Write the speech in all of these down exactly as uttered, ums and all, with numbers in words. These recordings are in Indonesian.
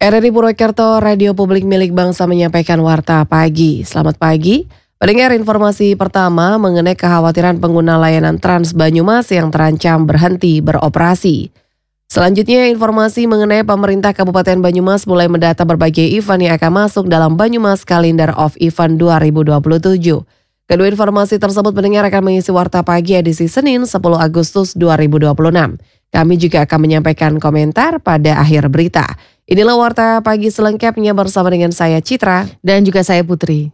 R R I Purwokerto, Radio Publik Milik Bangsa menyampaikan Warta Pagi. Selamat pagi. Pendengar, informasi pertama mengenai kekhawatiran pengguna layanan Trans Banyumas yang terancam berhenti beroperasi. Selanjutnya, informasi mengenai pemerintah Kabupaten Banyumas mulai mendata berbagai event yang akan masuk dalam Banyumas Calendar of Event dua ribu dua puluh tujuh. Kedua informasi tersebut pendengar akan mengisi Warta Pagi edisi Senin sepuluh Agustus dua ribu dua puluh enam. Kami juga akan menyampaikan komentar pada akhir berita. Inilah Warta Pagi selengkapnya bersama dengan saya Citra dan juga saya Putri.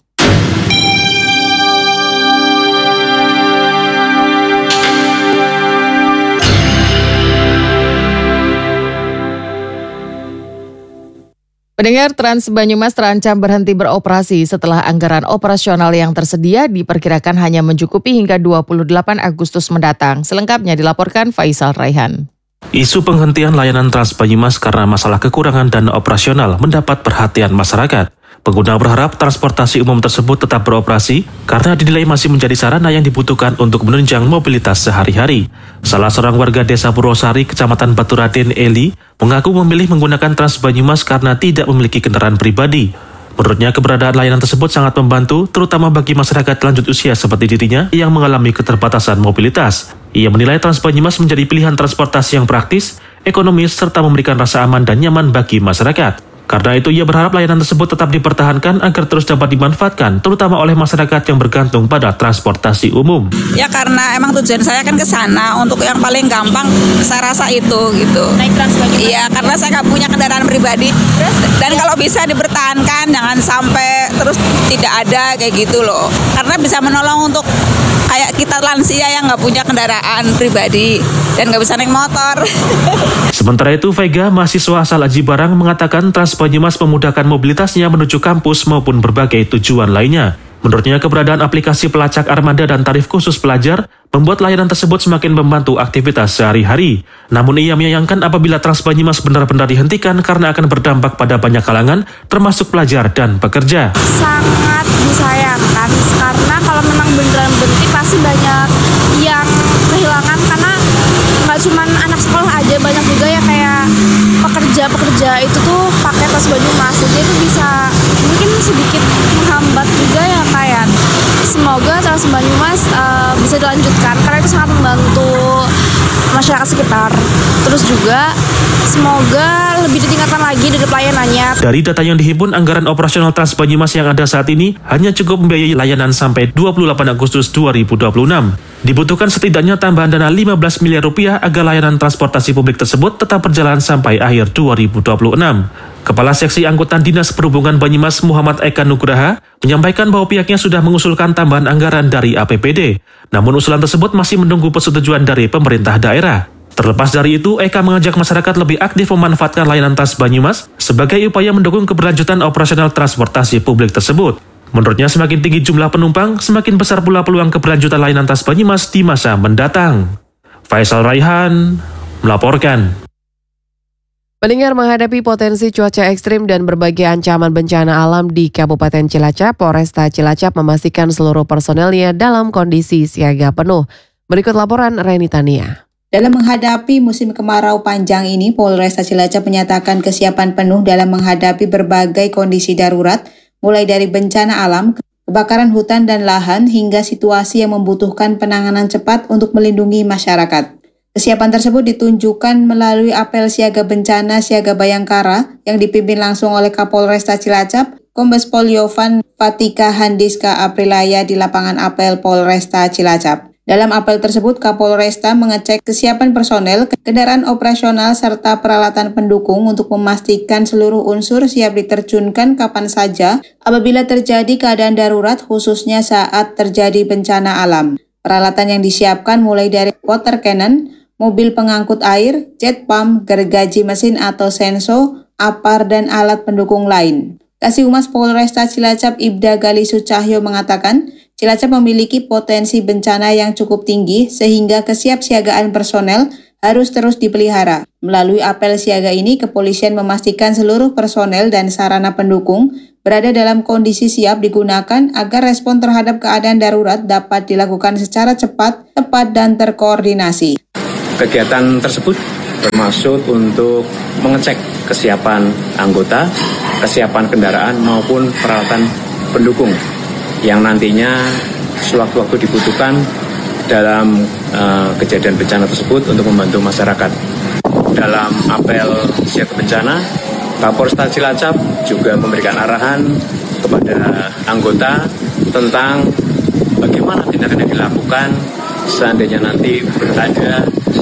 Pendengar, Trans Banyumas terancam berhenti beroperasi setelah anggaran operasional yang tersedia diperkirakan hanya mencukupi hingga dua puluh delapan Agustus mendatang. Selengkapnya dilaporkan Faisal Raihan. Isu penghentian layanan Trans Banyumas karena masalah kekurangan dana operasional mendapat perhatian masyarakat. Pengguna berharap transportasi umum tersebut tetap beroperasi karena dinilai masih menjadi sarana yang dibutuhkan untuk menunjang mobilitas sehari-hari. Salah seorang warga desa Purwosari, Kecamatan Baturaden, Eli, mengaku memilih menggunakan Trans Banyumas karena tidak memiliki kendaraan pribadi. Menurutnya, keberadaan layanan tersebut sangat membantu, terutama bagi masyarakat lanjut usia seperti dirinya yang mengalami keterbatasan mobilitas. Ia menilai Trans Banyumas menjadi pilihan transportasi yang praktis, ekonomis, serta memberikan rasa aman dan nyaman bagi masyarakat. Karena itu, ia berharap layanan tersebut tetap dipertahankan agar terus dapat dimanfaatkan, terutama oleh masyarakat yang bergantung pada transportasi umum. Ya karena emang tujuan saya kan ke sana, untuk yang paling gampang saya rasa itu gitu. Naik Trans Banyumas? Iya, karena saya nggak punya kendaraan pribadi. Terus, dan kalau bisa dipertahankan, jangan sampai terus tidak ada kayak gitu loh. Karena bisa menolong untuk kayak kita lansia yang nggak punya kendaraan pribadi dan nggak bisa naik motor. Sementara itu, Vega, mahasiswa asal Aji Barang, mengatakan Trans Banyumas memudahkan mobilitasnya menuju kampus maupun berbagai tujuan lainnya. Menurutnya, keberadaan aplikasi pelacak armada dan tarif khusus pelajar membuat layanan tersebut semakin membantu aktivitas sehari-hari. Namun ia menyayangkan apabila Trans Banyumas benar-benar dihentikan karena akan berdampak pada banyak kalangan, termasuk pelajar dan pekerja. Sangat disayangkan karena kalau memang beneran berhenti pasti banyak yang kehilangan, karena nggak cuma anak sekolah aja, banyak juga ya kayak pekerja-pekerja itu tuh pakai Trans Banyumas, jadi itu bisa mungkin sedikit menghambat juga ya kayak. Semoga Trans Banyumas uh, bisa dilanjutkan karena itu sangat membantu masyarakat sekitar. Terus juga semoga lebih ditingkatkan lagi dari pelayanannya. Dari data yang dihimpun, anggaran operasional Trans Banyumas yang ada saat ini hanya cukup membiayai layanan sampai dua puluh delapan Agustus dua ribu dua puluh enam. Dibutuhkan setidaknya tambahan dana lima belas miliar rupiah agar layanan transportasi publik tersebut tetap berjalan sampai akhir dua ribu dua puluh enam. Kepala Seksi Angkutan Dinas Perhubungan Banyumas Muhammad Eka Nugraha menyampaikan bahwa pihaknya sudah mengusulkan tambahan anggaran dari A P B D. Namun usulan tersebut masih menunggu persetujuan dari pemerintah daerah. Terlepas dari itu, Eka mengajak masyarakat lebih aktif memanfaatkan layanan Trans Banyumas sebagai upaya mendukung keberlanjutan operasional transportasi publik tersebut. Menurutnya, semakin tinggi jumlah penumpang, semakin besar pula peluang keberlanjutan layanan Trans Banyumas di masa mendatang. Faisal Raihan melaporkan. Pendengar, menghadapi potensi cuaca ekstrim dan berbagai ancaman bencana alam di Kabupaten Cilacap, Polresta Cilacap memastikan seluruh personelnya dalam kondisi siaga penuh. Berikut laporan Reni Tania. Dalam menghadapi musim kemarau panjang ini, Polresta Cilacap menyatakan kesiapan penuh dalam menghadapi berbagai kondisi darurat, mulai dari bencana alam, kebakaran hutan dan lahan, hingga situasi yang membutuhkan penanganan cepat untuk melindungi masyarakat. Kesiapan tersebut ditunjukkan melalui apel siaga bencana Siaga Bayangkara yang dipimpin langsung oleh Kapolresta Cilacap, Kombes Pol Yovan Fatika Handiska Aprilaya di lapangan apel Polresta Cilacap. Dalam apel tersebut, Kapolresta mengecek kesiapan personel, kendaraan operasional, serta peralatan pendukung untuk memastikan seluruh unsur siap diterjunkan kapan saja apabila terjadi keadaan darurat, khususnya saat terjadi bencana alam. Peralatan yang disiapkan mulai dari water cannon, mobil pengangkut air, jet pump, gergaji mesin atau senso, apar, dan alat pendukung lain. Kasih Humas Polresta Cilacap Ibda Galisu Cahyo mengatakan, Cilacap memiliki potensi bencana yang cukup tinggi sehingga kesiapsiagaan personel harus terus dipelihara. Melalui apel siaga ini, kepolisian memastikan seluruh personel dan sarana pendukung berada dalam kondisi siap digunakan agar respon terhadap keadaan darurat dapat dilakukan secara cepat, tepat, dan terkoordinasi. Kegiatan tersebut bermaksud untuk mengecek kesiapan anggota, kesiapan kendaraan maupun peralatan pendukung yang nantinya sewaktu-waktu dibutuhkan dalam uh, kejadian bencana tersebut untuk membantu masyarakat. Dalam apel siaga bencana, Kapolresta Cilacap juga memberikan arahan kepada anggota tentang bagaimana tindakan yang dilakukan seandainya nanti berada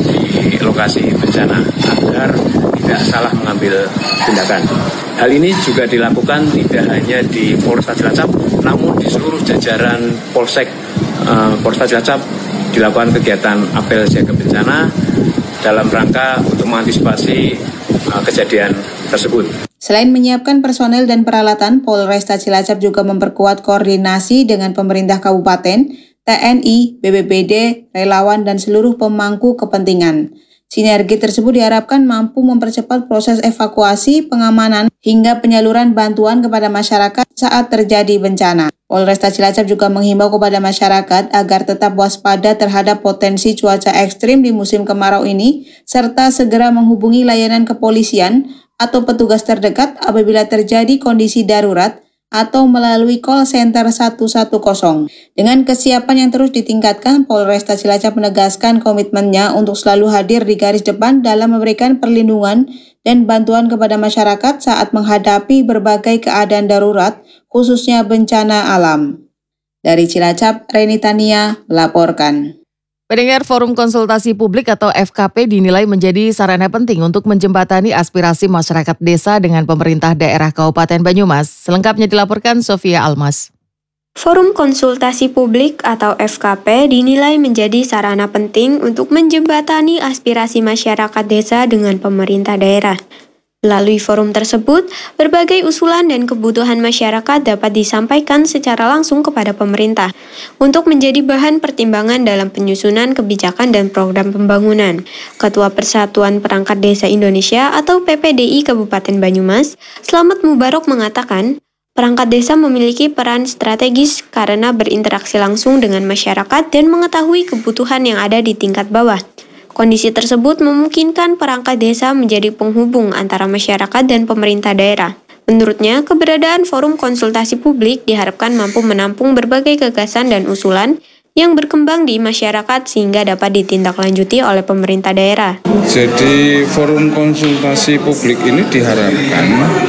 di lokasi bencana agar tidak salah mengambil tindakan. Hal ini juga dilakukan tidak hanya di Polresta Cilacap, namun di seluruh jajaran Polsek uh, Polresta Cilacap dilakukan kegiatan apel siaga bencana dalam rangka untuk mengantisipasi uh, kejadian tersebut. Selain menyiapkan personel dan peralatan, Polresta Cilacap juga memperkuat koordinasi dengan pemerintah kabupaten, T N I, B P B D, relawan, dan seluruh pemangku kepentingan. Sinergi tersebut diharapkan mampu mempercepat proses evakuasi, pengamanan, hingga penyaluran bantuan kepada masyarakat saat terjadi bencana. Polresta Cilacap juga menghimbau kepada masyarakat agar tetap waspada terhadap potensi cuaca ekstrim di musim kemarau ini, serta segera menghubungi layanan kepolisian atau petugas terdekat apabila terjadi kondisi darurat, atau melalui call center satu satu nol. Dengan kesiapan yang terus ditingkatkan, Polresta Cilacap menegaskan komitmennya untuk selalu hadir di garis depan dalam memberikan perlindungan dan bantuan kepada masyarakat saat menghadapi berbagai keadaan darurat, khususnya bencana alam. Dari Cilacap, Reni Tania melaporkan. Pendengar, Forum Konsultasi Publik atau F K P dinilai menjadi sarana penting untuk menjembatani aspirasi masyarakat desa dengan pemerintah daerah Kabupaten Banyumas. Selengkapnya dilaporkan Sofia Almas. Forum Konsultasi Publik atau F K P dinilai menjadi sarana penting untuk menjembatani aspirasi masyarakat desa dengan pemerintah daerah. Melalui forum tersebut, berbagai usulan dan kebutuhan masyarakat dapat disampaikan secara langsung kepada pemerintah untuk menjadi bahan pertimbangan dalam penyusunan kebijakan dan program pembangunan. Ketua Persatuan Perangkat Desa Indonesia atau P P D I Kabupaten Banyumas, Slamet Mubarok mengatakan, perangkat desa memiliki peran strategis karena berinteraksi langsung dengan masyarakat dan mengetahui kebutuhan yang ada di tingkat bawah. Kondisi tersebut memungkinkan perangkat desa menjadi penghubung antara masyarakat dan pemerintah daerah. Menurutnya, keberadaan forum konsultasi publik diharapkan mampu menampung berbagai gagasan dan usulan yang berkembang di masyarakat sehingga dapat ditindaklanjuti oleh pemerintah daerah. Jadi forum konsultasi publik ini diharapkan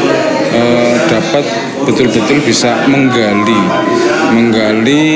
eh, dapat betul-betul bisa menggali, menggali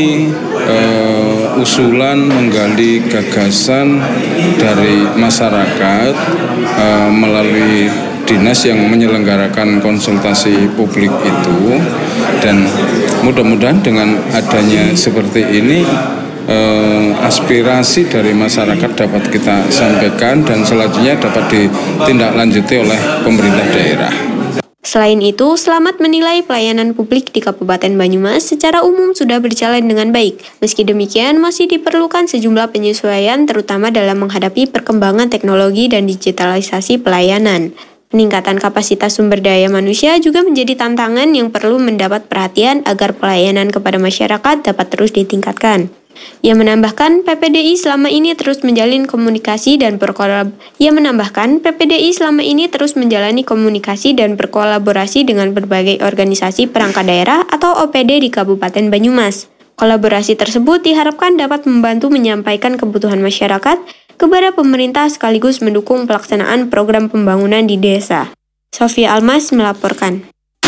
eh, usulan, menggali gagasan dari masyarakat eh, melalui dinas yang menyelenggarakan konsultasi publik itu, dan mudah-mudahan dengan adanya seperti ini eh, aspirasi dari masyarakat dapat kita sampaikan dan selanjutnya dapat ditindaklanjuti oleh pemerintah daerah. Selain itu, Slamet menilai pelayanan publik di Kabupaten Banyumas secara umum sudah berjalan dengan baik. Meski demikian, masih diperlukan sejumlah penyesuaian terutama dalam menghadapi perkembangan teknologi dan digitalisasi pelayanan. Peningkatan kapasitas sumber daya manusia juga menjadi tantangan yang perlu mendapat perhatian agar pelayanan kepada masyarakat dapat terus ditingkatkan. Ia menambahkan, P P D I selama ini terus menjalin komunikasi dan berkolab. Ia menambahkan, P P D I selama ini terus menjalani komunikasi dan berkolaborasi dengan berbagai organisasi perangkat daerah atau O P D di Kabupaten Banyumas. Kolaborasi tersebut diharapkan dapat membantu menyampaikan kebutuhan masyarakat kepada pemerintah sekaligus mendukung pelaksanaan program pembangunan di desa. Sofia Almas melaporkan.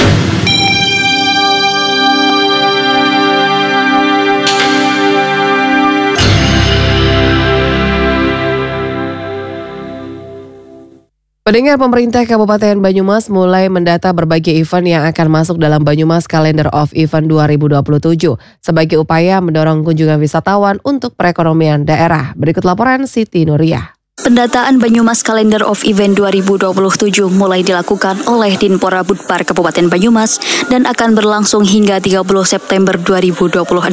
Pendengar, pemerintah Kabupaten Banyumas mulai mendata berbagai event yang akan masuk dalam Banyumas Calendar of Event dua ribu dua puluh tujuh sebagai upaya mendorong kunjungan wisatawan untuk perekonomian daerah. Berikut laporan Siti Nuriyah. Pendataan Banyumas Calendar of Event dua ribu dua puluh tujuh mulai dilakukan oleh Dinpora Budpar Kabupaten Banyumas dan akan berlangsung hingga tiga puluh September dua ribu dua puluh enam.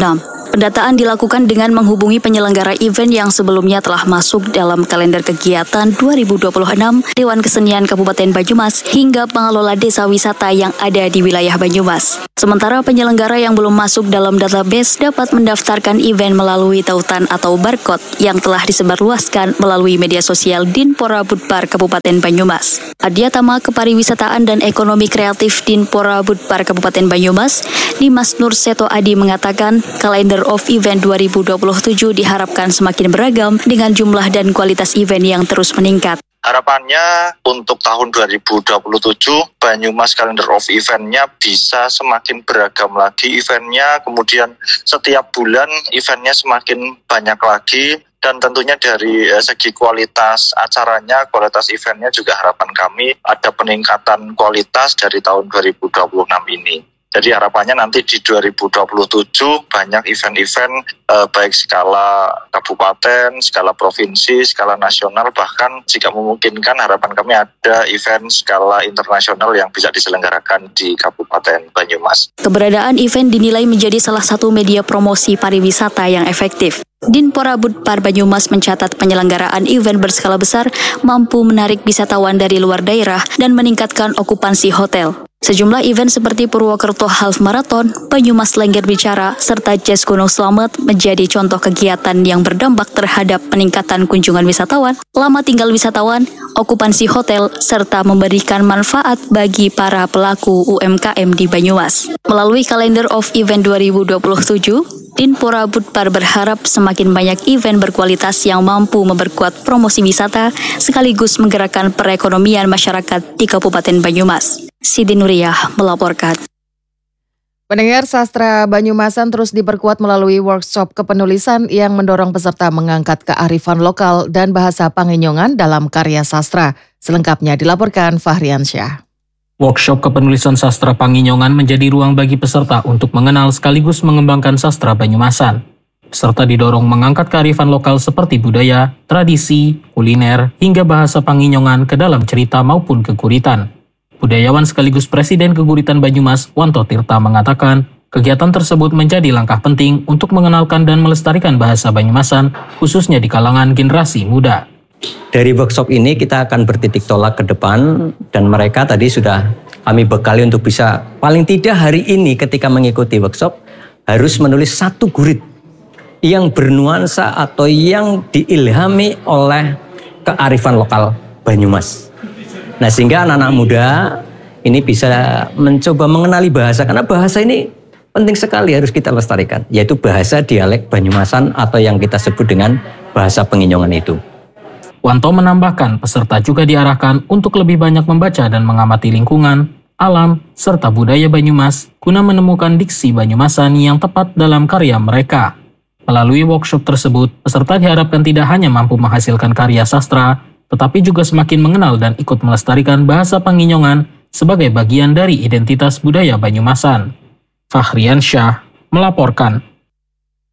Pendataan dilakukan dengan menghubungi penyelenggara event yang sebelumnya telah masuk dalam kalender kegiatan dua ribu dua puluh enam Dewan Kesenian Kabupaten Banyumas hingga pengelola desa wisata yang ada di wilayah Banyumas. Sementara penyelenggara yang belum masuk dalam database dapat mendaftarkan event melalui tautan atau barcode yang telah disebarluaskan melalui media sosial Dinpora Budpar Kabupaten Banyumas. Adiatama Kepariwisataan dan Ekonomi Kreatif Dinpora Budpar Kabupaten Banyumas, Dimas Nur Seto Adi mengatakan kalender of Event dua ribu dua puluh tujuh diharapkan semakin beragam dengan jumlah dan kualitas event yang terus meningkat. Harapannya untuk tahun dua ribu dua puluh tujuh Banyumas Calendar of Event-nya bisa semakin beragam lagi eventnya, kemudian setiap bulan eventnya semakin banyak lagi, dan tentunya dari segi kualitas acaranya, kualitas eventnya juga harapan kami ada peningkatan kualitas dari tahun dua ribu dua puluh enam ini. Jadi harapannya nanti di dua ribu dua puluh tujuh banyak event-event eh, baik skala kabupaten, skala provinsi, skala nasional, bahkan jika memungkinkan harapan kami ada event skala internasional yang bisa diselenggarakan di Kabupaten Banyumas. Keberadaan event dinilai menjadi salah satu media promosi pariwisata yang efektif. Dinpora Budpar Banyumas mencatat penyelenggaraan event berskala besar mampu menarik wisatawan dari luar daerah dan meningkatkan okupansi hotel. Sejumlah event seperti Purwokerto Half Marathon, Banyumas Lengger Bicara, serta Jazz Gunung Slamet menjadi contoh kegiatan yang berdampak terhadap peningkatan kunjungan wisatawan, lama tinggal wisatawan, okupansi hotel, serta memberikan manfaat bagi para pelaku U M K M di Banyumas. Melalui Calendar of Event dua ribu dua puluh tujuh, Dinpora Budpar berharap semakin banyak event berkualitas yang mampu memperkuat promosi wisata sekaligus menggerakkan perekonomian masyarakat di Kabupaten Banyumas. Siti Nuriyah melaporkan. Pendengar, sastra Banyumasan terus diperkuat melalui workshop kepenulisan yang mendorong peserta mengangkat kearifan lokal dan bahasa Panginyongan dalam karya sastra. Selengkapnya dilaporkan Fahrian Syah. Workshop kepenulisan sastra Panginyongan menjadi ruang bagi peserta untuk mengenal sekaligus mengembangkan sastra Banyumasan. Peserta didorong mengangkat kearifan lokal seperti budaya, tradisi, kuliner, hingga bahasa Panginyongan ke dalam cerita maupun keguritan. Budayawan sekaligus Presiden Keguritan Banyumas, Wanto Tirta mengatakan, kegiatan tersebut menjadi langkah penting untuk mengenalkan dan melestarikan bahasa Banyumasan, khususnya di kalangan generasi muda. Dari workshop ini kita akan bertitik tolak ke depan, dan mereka tadi sudah kami bekali untuk bisa paling tidak hari ini ketika mengikuti workshop harus menulis satu gurit yang bernuansa atau yang diilhami oleh kearifan lokal Banyumas. Nah, sehingga anak-anak muda ini bisa mencoba mengenali bahasa, karena bahasa ini penting sekali harus kita lestarikan, yaitu bahasa dialek Banyumasan atau yang kita sebut dengan bahasa Panginyongan itu. Wanto menambahkan peserta juga diarahkan untuk lebih banyak membaca dan mengamati lingkungan, alam, serta budaya Banyumas guna menemukan diksi Banyumasan yang tepat dalam karya mereka. Melalui workshop tersebut, peserta diharapkan tidak hanya mampu menghasilkan karya sastra, tetapi juga semakin mengenal dan ikut melestarikan bahasa Panginyongan sebagai bagian dari identitas budaya Banyumasan. Fahrian Syah melaporkan.